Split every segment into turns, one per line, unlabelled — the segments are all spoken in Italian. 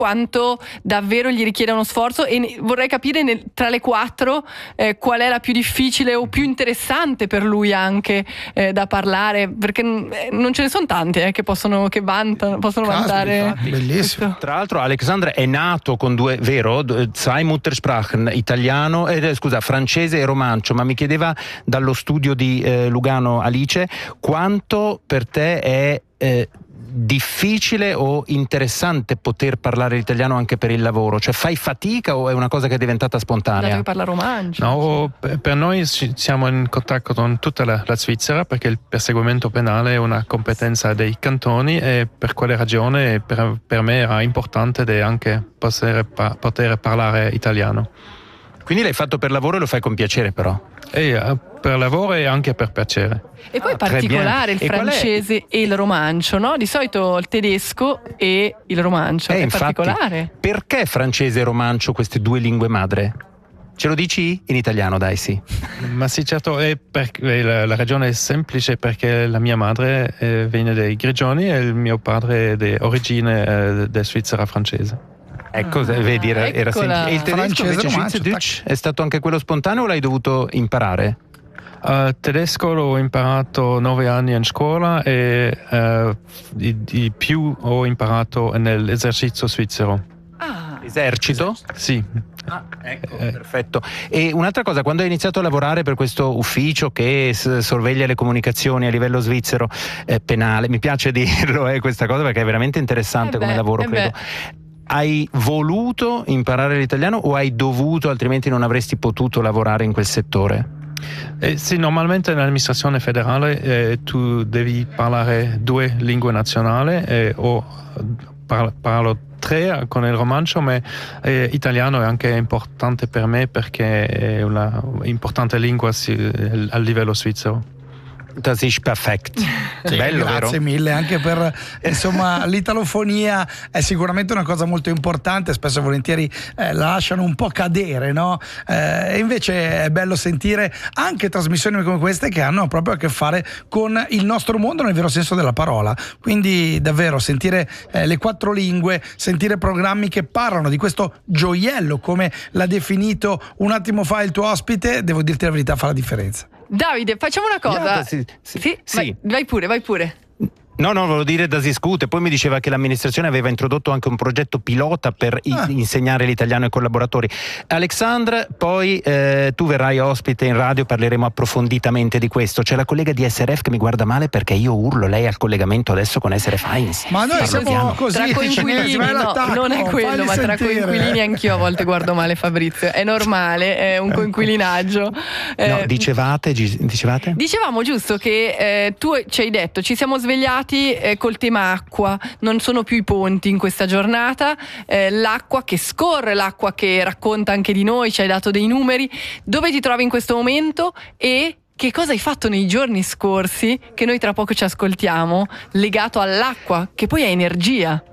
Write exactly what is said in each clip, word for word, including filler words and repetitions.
quanto davvero gli richiede uno sforzo, e vorrei capire nel, tra le quattro eh, qual è la più difficile o più interessante per lui anche eh, da parlare, perché eh, non ce ne sono tante eh, che possono che vantano, possono
Caso,
vantare.
Bellissimo.
Tra l'altro Alexandre è nato con due, vero? Zwei Muttersprachen, italiano, eh, scusa, francese e romancio, ma mi chiedeva dallo studio di eh, Lugano Alice quanto per te è eh, difficile o interessante poter parlare l'italiano anche per il lavoro, cioè fai fatica o è una cosa che è diventata spontanea?
Dato che parla romancio.
No, per noi siamo in contatto con tutta la, la Svizzera, perché il perseguimento penale è una competenza dei cantoni, e per quella ragione per, per me era importante di anche poter, poter parlare italiano.
Quindi l'hai fatto per lavoro e lo fai con piacere però?
E, uh, per lavoro e anche per piacere.
E poi
Ah,
è particolare il
e
francese e il romancio, no? Di solito il tedesco e il romancio,
Eh,
è
infatti,
particolare.
Perché francese e romancio, queste due lingue madre? Ce lo dici in italiano, dai, sì.
Ma sì, certo, è perché la, la ragione è semplice, perché la mia madre eh, viene dai Grigioni e il mio padre è di origine eh, della Svizzera francese.
Ecco, ah, vedi, era, era semplice. E il tedesco
Francese,
invece,
romancio,
Schweizerdeutsch, è stato anche quello spontaneo o l'hai dovuto imparare?
Uh, tedesco l'ho imparato nove anni in scuola e uh, di, di più ho imparato nell'esercizio svizzero.
Ah.
Esercito?
Sì.
Ah, ecco, eh. Perfetto. E un'altra cosa, quando hai iniziato a lavorare per questo ufficio che s- sorveglia le comunicazioni a livello svizzero eh, penale, mi piace dirlo eh, questa cosa perché è veramente interessante
Eh
come
beh,
lavoro,
eh
credo.
beh.
Hai voluto imparare l'italiano o hai dovuto, altrimenti non avresti potuto lavorare in quel settore?
Eh, sì, normalmente nell'amministrazione federale eh, tu devi parlare due lingue nazionali, eh, o parlo, parlo tre con il romancio, ma eh, italiano è anche importante per me perché è una importante lingua sì, a livello svizzero.
Das ist perfekt.
Sì,
bello,
grazie
vero?
mille anche per, insomma, l'italofonia è sicuramente una cosa molto importante, spesso e volentieri eh, la lasciano un po' cadere, no? Eh, e invece è bello sentire anche trasmissioni come queste che hanno proprio a che fare con il nostro mondo nel vero senso della parola, quindi davvero sentire eh, le quattro lingue, sentire programmi che parlano di questo gioiello, come l'ha definito un attimo fa il tuo ospite, devo dirti la verità, fa la differenza.
Davide, facciamo una cosa.
Ja, sì, sì,
sì,
sì.
Vai, vai pure, vai pure.
No, no, volevo dire da si discute. Poi mi diceva che l'amministrazione aveva introdotto anche un progetto pilota per
ah.
i- insegnare l'italiano ai collaboratori. Alexandre, poi eh, tu verrai ospite in radio, parleremo approfonditamente di questo. C'è la collega di S R F che mi guarda male perché io urlo, lei al collegamento adesso con S R F Heinz.
Ma noi
Parlo
siamo
piano.
così,
Tra
cinesi,
coinquilini,
vai
no,
all'attacco,
non è quello,
fagli
ma tra
sentire.
coinquilini anch'io a volte guardo male Fabrizio, è normale, è un coinquilinaggio. Eh,
No, dicevate, gi- dicevate?
Dicevamo giusto che eh, tu ci hai detto ci siamo svegliati eh, col tema acqua, non sono più i ponti in questa giornata, eh, l'acqua che scorre, l'acqua che racconta anche di noi, ci hai dato dei numeri. Dove ti trovi in questo momento e che cosa hai fatto nei giorni scorsi, che noi tra poco ci ascoltiamo, legato all'acqua, che poi è energia?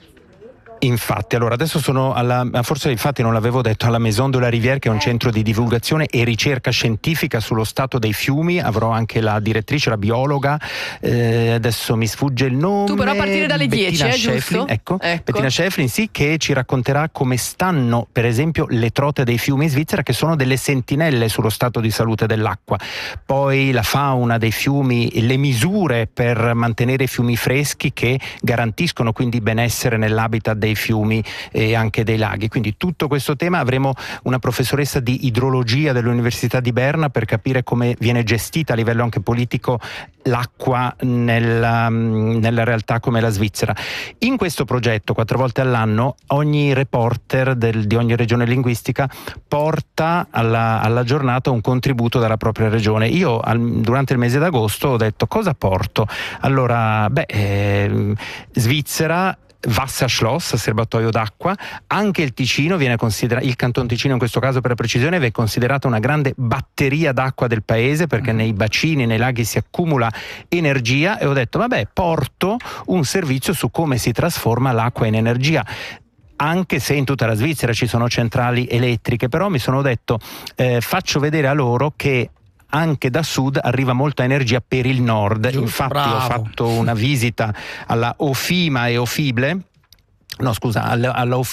Infatti, allora adesso sono alla, forse infatti non l'avevo detto, alla Maison de la Rivière, che è un centro di divulgazione e ricerca scientifica sullo stato dei fiumi. Avrò anche la direttrice, la biologa, eh, adesso mi sfugge il nome.
Tu però a partire dalle dieci,
Bettina
eh,
Schäflin,
giusto?
ecco,
Ecco.
Bettina Schäflin, sì, che ci racconterà come stanno per esempio le trote dei fiumi in Svizzera, che sono delle sentinelle sullo stato di salute dell'acqua. Poi la fauna dei fiumi, le misure per mantenere i fiumi freschi che garantiscono quindi benessere nell'habitat dei fiumi e anche dei laghi. Quindi tutto questo tema, avremo una professoressa di idrologia dell'Università di Berna per capire come viene gestita a livello anche politico l'acqua nella, nella realtà come la Svizzera. In questo progetto, quattro volte all'anno, ogni reporter del, di ogni regione linguistica porta alla, alla giornata un contributo dalla propria regione. Io al, durante il mese d'agosto ho detto cosa porto? Allora, beh, eh, Svizzera, Wasserschloss, serbatoio d'acqua. Anche il Ticino viene considerato, il Canton Ticino in questo caso per la precisione, viene considerato una grande batteria d'acqua del paese, perché mm. nei bacini, nei laghi si accumula energia, e ho detto vabbè, porto un servizio su come si trasforma l'acqua in energia. Anche se in tutta la Svizzera ci sono centrali elettriche, però mi sono detto eh, faccio vedere a loro che anche da sud arriva molta energia per il nord. Giusto, infatti bravo. Ho fatto una visita alla Ofima e Ofible, no scusa, alla, alla